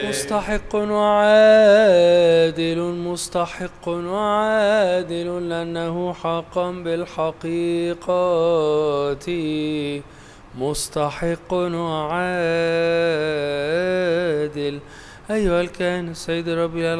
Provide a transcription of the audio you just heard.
مستحق وعادل مستحق وعادل لأنه حقا بالحقيقة مستحق وعادل. أيها الكاهن السيد ربي